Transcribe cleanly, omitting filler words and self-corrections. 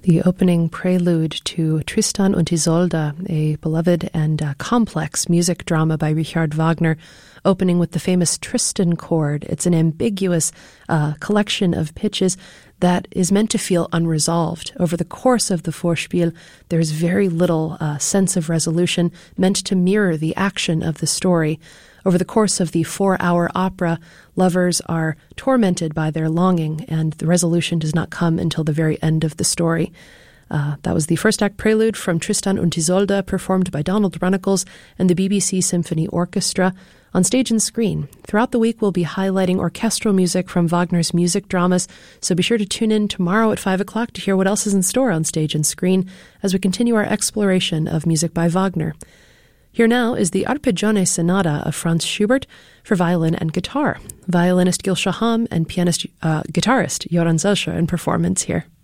The opening prelude to Tristan und Isolde, a beloved and complex music drama by Richard Wagner, opening with the famous Tristan chord. It's an ambiguous collection of pitches that is meant to feel unresolved. Over the course of the Vorspiel, there's very little sense of resolution, meant to mirror the action of the story. Over the course of the 4-hour opera, lovers are tormented by their longing, and the resolution does not come until the very end of the story. That was the first act prelude from Tristan und Isolde, performed by Donald Runnicles and the BBC Symphony Orchestra on Stage and Screen. Throughout the week, we'll be highlighting orchestral music from Wagner's music dramas, so be sure to tune in tomorrow at 5 o'clock to hear what else is in store on Stage and Screen as we continue our exploration of music by Wagner. Here now is the Arpeggione Sonata of Franz Schubert for violin and guitar. Violinist Gil Shaham and guitarist Joran Zelscher in performance here.